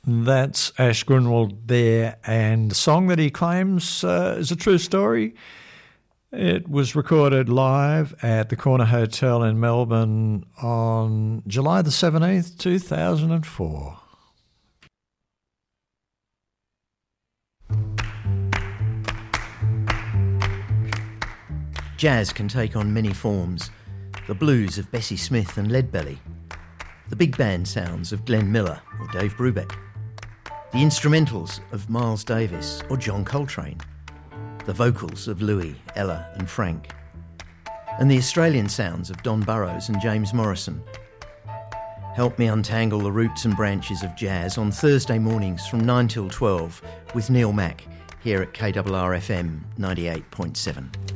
That's Ash Grunwald there, and the song that he claims is a true story. It was recorded live at the Corner Hotel in Melbourne on July the 17th, 2004. Jazz can take on many forms. The blues of Bessie Smith and Leadbelly. The big band sounds of Glenn Miller or Dave Brubeck. The instrumentals of Miles Davis or John Coltrane. The vocals of Louis, Ella and Frank. And the Australian sounds of Don Burrows and James Morrison. Help me untangle the roots and branches of jazz on Thursday mornings from 9 till 12 with Neil Mack here at KRRFM 98.7.